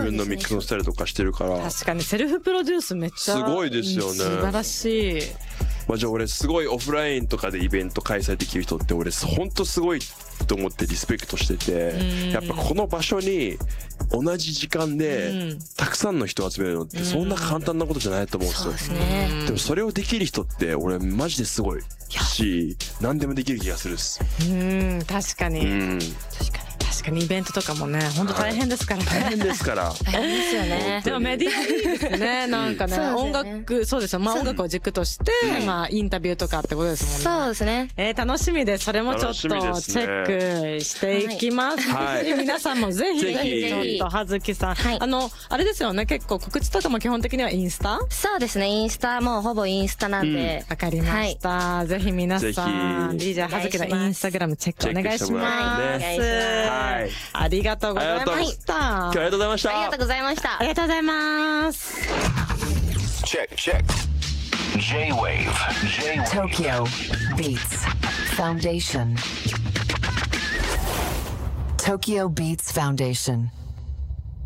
分のミックスのスタイルとかしてるから。 確かにセルフプロデュースめっちゃすごいですよね。 素晴らしい。 じゃあ俺すごいオフラインとかでイベント開催できる人って俺ほんとすごいと思ってリスペクトしてて、やっぱこの場所に同じ時間でたくさんの人を集めるのってそんな簡単なことじゃないと思うんですよ。 そうですね。 でもそれをできる人って俺マジですごいし、何でもできる気がするっす。 確かに。確かにイベントとかもね、本当大変ですからね。 大変ですから。 大変ですよね。 でもメディアいいですね。なんかね、音楽、そうですよ。まあ音楽を軸として、まあインタビューとかってことですもんね。 そうですね。 楽しみです。それもちょっとチェックしていきます。皆さんもぜひ、ちょっと葉月さん。あれですよね、結構告知とかも基本的にはインスタ？ そうですね、インスタ、もうほぼインスタなんで。 わかりました。ぜひ皆さん、DJ 葉月のインスタグラムチェックお願いします。 お願いします。 ありがとうございました。 今日ありがとうございました。 ありがとうございました。 ありがとうございます。 Check. J-Wave. Tokyo Beats Foundation. Tokyo Beats Foundation.